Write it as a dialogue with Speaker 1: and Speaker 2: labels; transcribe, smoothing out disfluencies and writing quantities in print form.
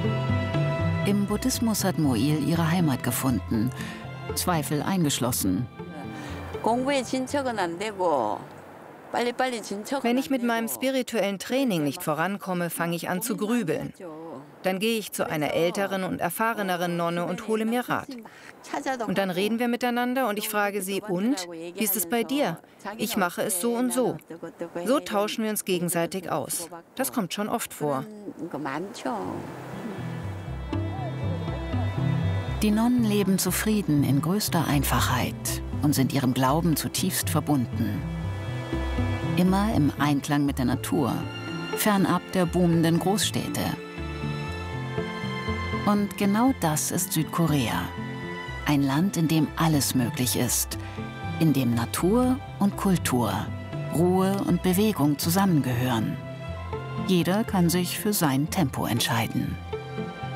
Speaker 1: Im Buddhismus hat Moil ihre Heimat gefunden, Zweifel eingeschlossen.
Speaker 2: Wenn ich mit meinem spirituellen Training nicht vorankomme, fange ich an zu grübeln. Dann gehe ich zu einer älteren und erfahreneren Nonne und hole mir Rat. Und dann reden wir miteinander und ich frage sie, und, wie ist es bei dir? Ich mache es so und so. So tauschen wir uns gegenseitig aus. Das kommt schon oft vor.
Speaker 1: Die Nonnen leben zufrieden in größter Einfachheit und sind ihrem Glauben zutiefst verbunden. Immer im Einklang mit der Natur, fernab der boomenden Großstädte. Und genau das ist Südkorea. Ein Land, in dem alles möglich ist, in dem Natur und Kultur, Ruhe und Bewegung zusammengehören. Jeder kann sich für sein Tempo entscheiden.